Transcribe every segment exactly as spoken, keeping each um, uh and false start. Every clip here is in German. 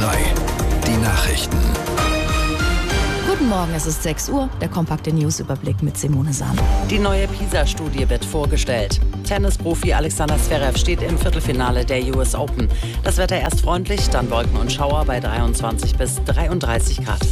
drei, die Nachrichten. Guten Morgen, es ist sechs Uhr, der kompakte News-Überblick mit Simone Sahn. Die neue PISA-Studie wird vorgestellt. Tennisprofi Alexander Zverev steht im Viertelfinale der U S Open. Das Wetter erst freundlich, dann Wolken und Schauer bei dreiundzwanzig bis dreiunddreißig Grad.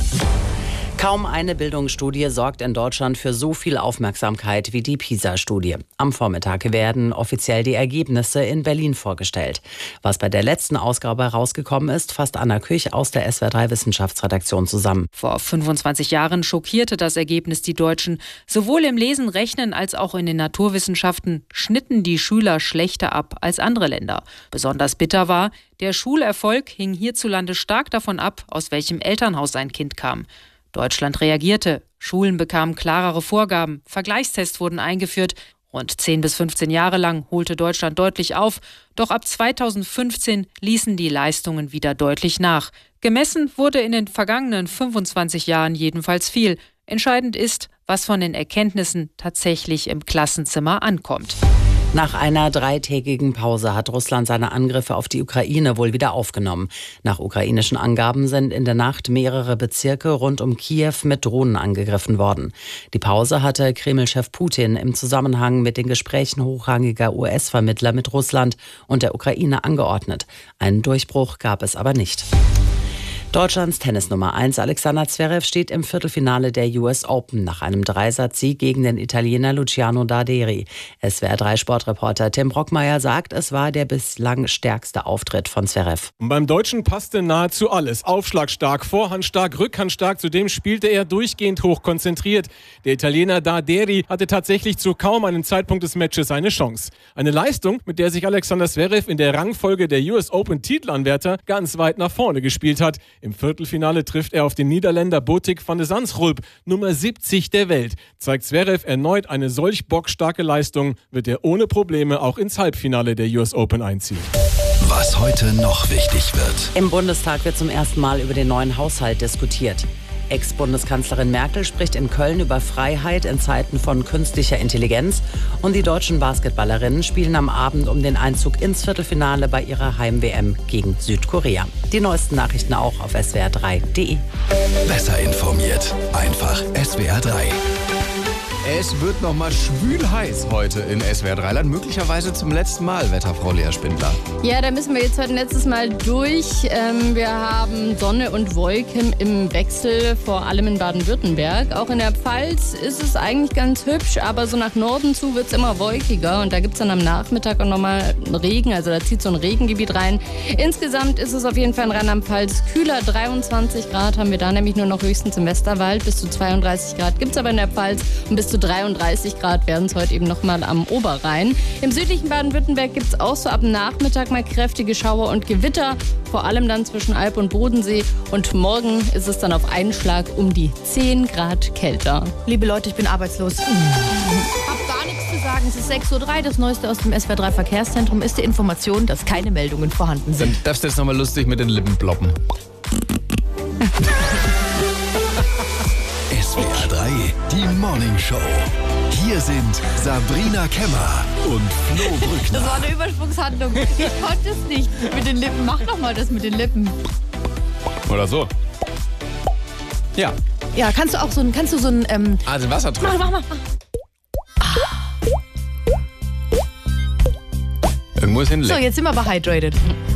Kaum eine Bildungsstudie sorgt in Deutschland für so viel Aufmerksamkeit wie die PISA-Studie. Am Vormittag werden offiziell die Ergebnisse in Berlin vorgestellt. Was bei der letzten Ausgabe herausgekommen ist, fasst Anna Küch aus der S W R drei Wissenschaftsredaktion zusammen. Vor fünfundzwanzig Jahren schockierte das Ergebnis die Deutschen. Sowohl im Lesen, Rechnen als auch in den Naturwissenschaften schnitten die Schüler schlechter ab als andere Länder. Besonders bitter war, der Schulerfolg hing hierzulande stark davon ab, aus welchem Elternhaus ein Kind kam. Deutschland reagierte. Schulen bekamen klarere Vorgaben. Vergleichstests wurden eingeführt. Rund zehn bis fünfzehn Jahre lang holte Deutschland deutlich auf. Doch ab zweitausendfünfzehn ließen die Leistungen wieder deutlich nach. Gemessen wurde in den vergangenen fünfundzwanzig Jahren jedenfalls viel. Entscheidend ist, was von den Erkenntnissen tatsächlich im Klassenzimmer ankommt. Nach einer dreitägigen Pause hat Russland seine Angriffe auf die Ukraine wohl wieder aufgenommen. Nach ukrainischen Angaben sind in der Nacht mehrere Bezirke rund um Kiew mit Drohnen angegriffen worden. Die Pause hatte Kreml-Chef Putin im Zusammenhang mit den Gesprächen hochrangiger U S-Vermittler mit Russland und der Ukraine angeordnet. Einen Durchbruch gab es aber nicht. Deutschlands Tennis Nummer eins Alexander Zverev steht im Viertelfinale der U S Open nach einem Dreisatz-Sieg gegen den Italiener Luciano Darderi. S W R drei Sportreporter Tim Brockmeier sagt, es war der bislang stärkste Auftritt von Zverev. Beim Deutschen passte nahezu alles. Aufschlagstark, vorhandstark, rückhandstark. Zudem spielte er durchgehend hoch konzentriert. Der Italiener Darderi hatte tatsächlich zu kaum einem Zeitpunkt des Matches eine Chance. Eine Leistung, mit der sich Alexander Zverev in der Rangfolge der U S Open Titelanwärter ganz weit nach vorne gespielt hat. Im Viertelfinale trifft er auf den Niederländer Botic van de Zandschulp, Nummer siebzig der Welt. Zeigt Zverev erneut eine solch bockstarke Leistung, wird er ohne Probleme auch ins Halbfinale der U S Open einziehen. Was heute noch wichtig wird. Im Bundestag wird zum ersten Mal über den neuen Haushalt diskutiert. Ex-Bundeskanzlerin Merkel spricht in Köln über Freiheit in Zeiten von künstlicher Intelligenz. Und die deutschen Basketballerinnen spielen am Abend um den Einzug ins Viertelfinale bei ihrer Heim-W M gegen Südkorea. Die neuesten Nachrichten auch auf S W R drei punkt de. Besser informiert. Einfach S W R drei. Es wird nochmal schwül heiß heute in S W R drei Land. Möglicherweise zum letzten Mal, Wetterfrau Lea Spindler. Ja, da müssen wir jetzt heute ein letztes Mal durch. Ähm, wir haben Sonne und Wolken im Wechsel, vor allem in Baden-Württemberg. Auch in der Pfalz ist es eigentlich ganz hübsch, aber so nach Norden zu wird es immer wolkiger. Und da gibt es dann am Nachmittag auch nochmal Regen, also da zieht so ein Regengebiet rein. Insgesamt ist es auf jeden Fall in Rheinland-Pfalz kühler. dreiundzwanzig Grad haben wir da nämlich nur noch höchstens im Westerwald. Bis zu zweiunddreißig Grad gibt es aber in der Pfalz und bis zu dreiunddreißig Grad werden es heute eben nochmal am Oberrhein. Im südlichen Baden-Württemberg gibt es auch so ab Nachmittag mal kräftige Schauer und Gewitter, vor allem dann zwischen Alb und Bodensee. Und morgen ist es dann auf einen Schlag um die zehn Grad kälter. Liebe Leute, ich bin arbeitslos. Hab gar nichts zu sagen. Es ist sechs Uhr drei, das Neueste aus dem S W R drei Verkehrszentrum ist die Information, dass keine Meldungen vorhanden sind. Dann darfst du jetzt nochmal lustig mit den Lippen ploppen. S W R drei, die Morning Show. Hier sind Sabrina Kemmer und Flo Brückner. Das war eine Übersprungshandlung. Ich konnte es nicht mit den Lippen. Mach doch mal das mit den Lippen. Oder so. Ja. Ja, kannst du auch so ein, kannst du so ein, ähm... Ah, den Wassertropfen. Mach, mach, mach. Irgendwo ist hinlegen. So, jetzt sind wir aber hydrated.